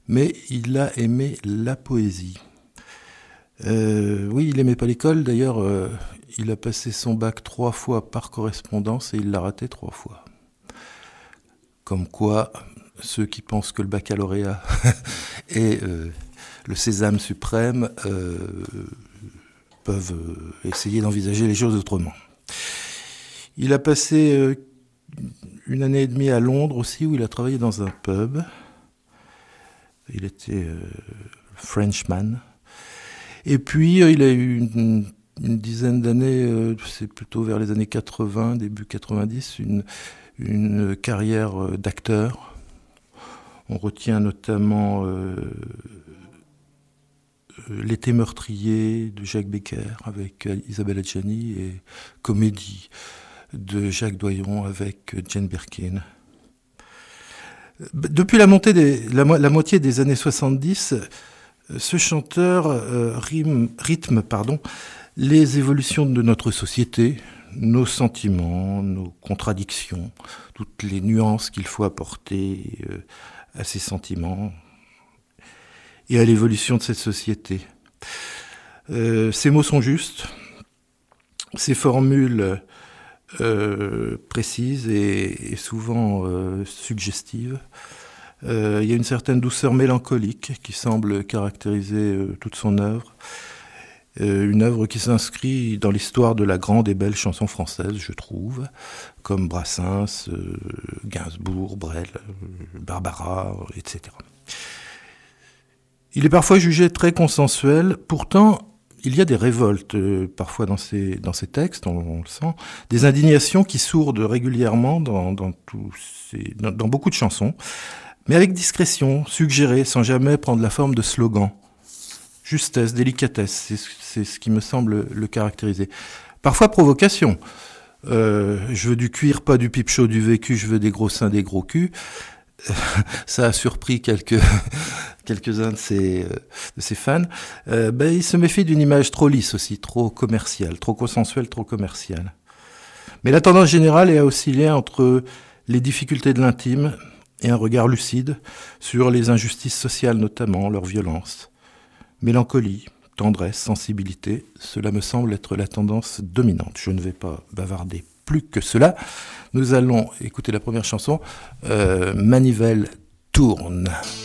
mais il a aimé la poésie. Oui, il n'aimait pas l'école. D'ailleurs, il a passé son bac 3 fois par correspondance et il l'a raté 3 fois. Comme quoi, ceux qui pensent que le baccalauréat est le sésame suprême peuvent essayer d'envisager les choses autrement. Il a passé une année et demie à Londres aussi, où il a travaillé dans un pub. Il était Frenchman. Et puis, il a eu une dizaine d'années, c'est plutôt vers les années 80, début 90, une carrière d'acteur. On retient notamment L'été meurtrier de Jacques Becker avec Isabelle Adjani et Comédie de Jacques Doyon avec Jane Birkin. Depuis la moitié des années 70, ce chanteur rythme les évolutions de notre société, nos sentiments, nos contradictions, toutes les nuances qu'il faut apporter à ces sentiments et à l'évolution de cette société. Ces mots sont justes, ces formules précises et souvent suggestives. Il y a une certaine douceur mélancolique qui semble caractériser toute son œuvre. Une œuvre qui s'inscrit dans l'histoire de la grande et belle chanson française, je trouve, comme Brassens, Gainsbourg, Brel, Barbara, etc. Il est parfois jugé très consensuel, pourtant il y a des révoltes parfois dans ces textes, on le sent, des indignations qui sourdent régulièrement dans beaucoup de chansons, mais avec discrétion, suggérées, sans jamais prendre la forme de slogans. Justesse, délicatesse, c'est ce qui me semble le caractériser. Parfois provocation. Je veux du cuir, pas du pipe chaud du vécu, je veux des gros seins, des gros culs. Ça a surpris quelques-uns de ses fans. Il se méfie d'une image trop lisse aussi, trop commerciale, trop consensuelle, trop commerciale. Mais la tendance générale est à osciller entre les difficultés de l'intime et un regard lucide sur les injustices sociales notamment, leur violence. Mélancolie, tendresse, sensibilité, cela me semble être la tendance dominante. Je ne vais pas bavarder plus que cela. Nous allons écouter la première chanson, Manivelle tourne.